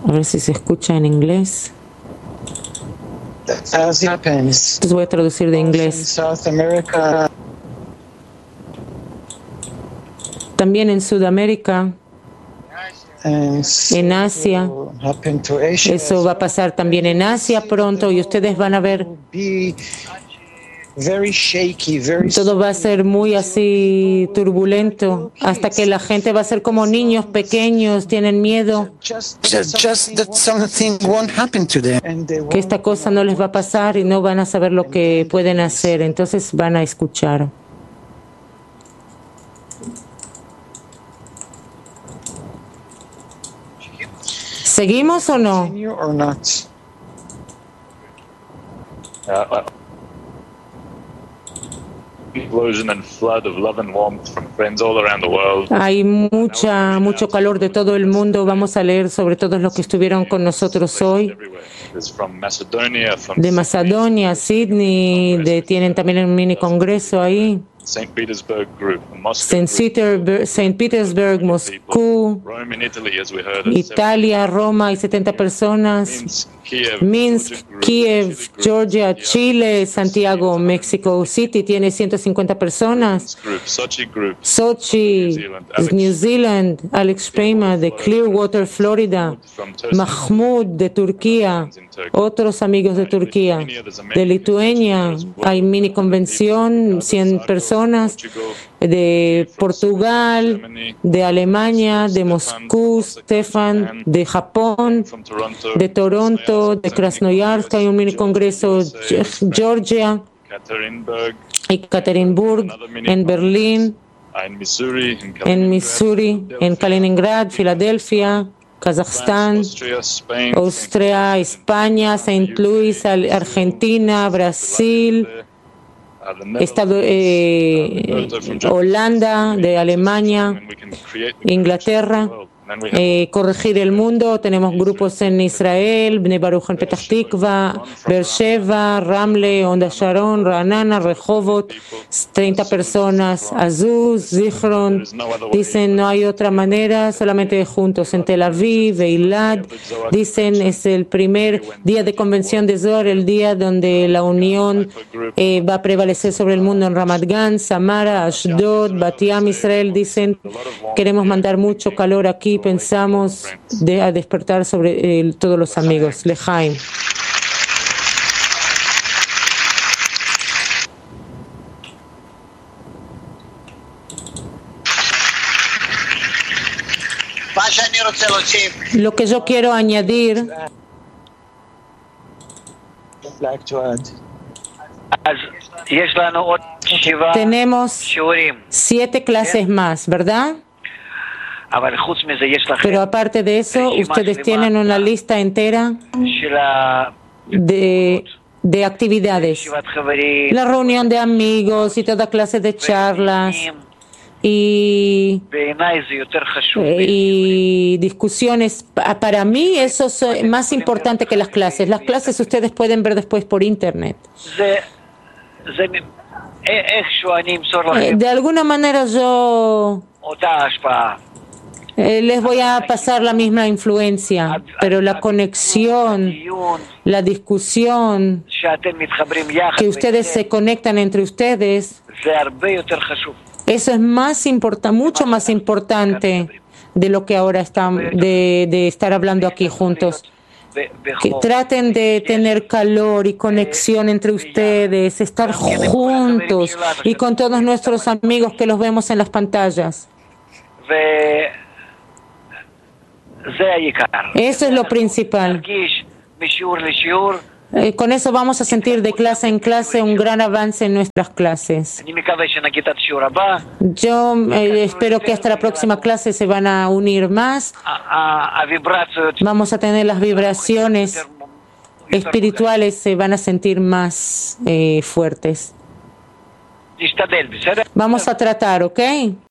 A ver si se escucha en inglés. Entonces voy a traducir de inglés. También en Sudamérica, en Asia, eso va a pasar también en Asia pronto y ustedes van a ver, todo va a ser muy así turbulento, hasta que la gente va a ser como niños pequeños, tienen miedo que esta cosa no les va a pasar y no van a saber lo que pueden hacer, entonces van a escuchar. ¿Seguimos o no? Hay mucho calor de todo el mundo. Vamos a leer sobre todos los que estuvieron con nosotros hoy. De Macedonia, Sydney, tienen también un mini congreso ahí. Saint Petersburg, Moscú, Italia, Roma, hay 70 personas. Minsk, Kiev, Georgia, Chile, Santiago, Mexico City tiene 150 personas. Sochi, New Zealand, Alex Prema de Clearwater, Florida. Mahmoud de Turquía, otros amigos de Turquía. De Lituania, hay mini convención, 100 personas. De Portugal, de Alemania, de Moscú, Stefan, de Japón, de Toronto, de Krasnoyarsk, hay un mini congreso, Georgia, y Ekaterinburg, en Berlín, en Missouri, en Kaliningrad, Filadelfia, Kazajstán, Austria, España, Saint Louis, Argentina, Brasil, Holanda, de Alemania, Inglaterra, corregir el mundo. Tenemos grupos en Israel, Bnei Baruch en Petah Tikva, Beersheva, Ramle, Onda Sharon, Ranana, Rehovot, 30 personas, Azuz, Zichron. Dicen no hay otra manera, solamente juntos en Tel Aviv, Eilat. Dicen es el primer día de convención de Zohar, el día donde la unión va a prevalecer sobre el mundo en Ramat Gan, Samara, Ashdod, Bat Yam, Israel. Dicen queremos mandar mucho calor aquí. Pensamos a despertar sobre todos los amigos. Lejaim. Lo que yo quiero añadir, tenemos 7 clases más, ¿verdad? Pero aparte de eso, ustedes tienen una lista entera de actividades. La reunión de amigos y toda clase de charlas y discusiones. Para mí eso es más importante que las clases. Las clases ustedes pueden ver después por internet. De alguna manera yo les voy a pasar la misma influencia, pero la conexión, la discusión, que ustedes se conectan entre ustedes, eso es más importante, mucho más importante de lo que ahora están, de estar hablando aquí juntos. Que traten de tener calor y conexión entre ustedes, estar juntos y con todos nuestros amigos que los vemos en las pantallas. Eso es lo principal. Con eso vamos a sentir de clase en clase un gran avance en nuestras clases. Yo espero que hasta la próxima clase se van a unir más. Vamos a tener las vibraciones espirituales, se van a sentir más fuertes. Vamos a tratar, ¿ok?